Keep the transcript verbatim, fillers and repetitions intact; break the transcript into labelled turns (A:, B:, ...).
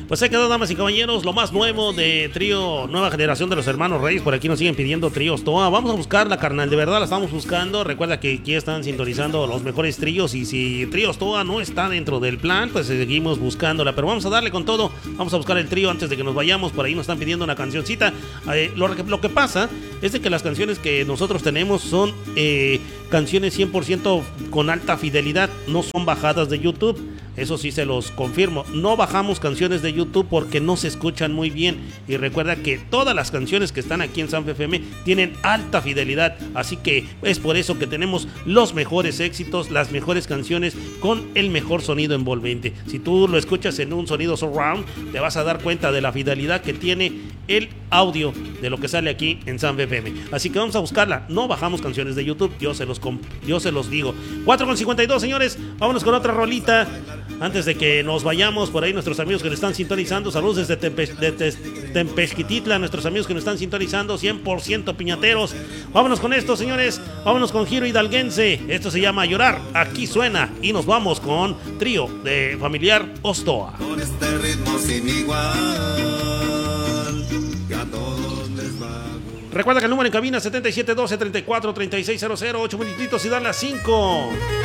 A: Pues se quedó, damas y caballeros, lo más nuevo de trío, nueva generación de los hermanos Reyes. Por aquí nos siguen pidiendo tríos Toa. Vamos a buscarla, carnal, de verdad la estamos buscando. Recuerda que aquí están sintonizando los mejores tríos. Y si tríos Toa no está dentro del plan, pues seguimos buscándola. Pero vamos a darle con todo. Vamos a buscar el trío antes de que nos vayamos. Por ahí nos están pidiendo una cancioncita. Eh, lo, lo que pasa es de que las canciones que nosotros tenemos son eh, canciones cien por ciento con alta fidelidad. No son bajadas de YouTube. Eso sí se los confirmo. No bajamos canciones de YouTube porque no se escuchan muy bien. Y recuerda que todas las canciones que están aquí en Sanfe F M tienen alta fidelidad. Así que es por eso que tenemos los mejores éxitos, las mejores canciones con el mejor sonido envolvente. Si tú lo escuchas en un sonido surround, te vas a dar cuenta de la fidelidad que tiene el audio de lo que sale aquí en Sanfe F M. Así que vamos a buscarla. No bajamos canciones de YouTube, yo se los, comp- yo se los digo. cuatro con cincuenta y dos, señores. Vámonos con otra rolita. Antes de que nos vayamos, por ahí nuestros amigos que nos están sintonizando, saludos desde Tempe- de Te- Tempesquititla, nuestros amigos que nos están sintonizando, cien por ciento piñateros. Vámonos con esto, señores, vámonos con Giro Hidalguense. Esto se llama Llorar, aquí suena. Y nos vamos con trío de Familiar Ostoa.
B: Con este ritmo sin igual, que a todos les va.
A: Recuerda que el número en cabina setenta y siete doce treinta y cuatro treinta y seis cero cero, ocho minutitos y dan las cinco.